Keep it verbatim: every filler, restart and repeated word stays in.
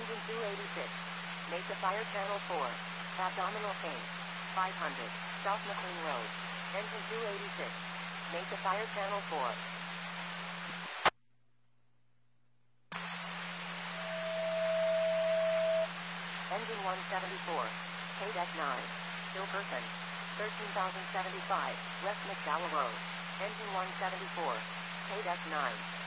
Engine two eighty-six. Mesa Fire Channel four. Abdominal pain. five hundred. South McLean Road. Engine two eighty-six. Mesa Fire Channel four. Engine one seventy-four. K-Deck nine. Still person. thirteen thousand seventy-five. West McDowell Road. Engine one seventy-four. K-Deck nine.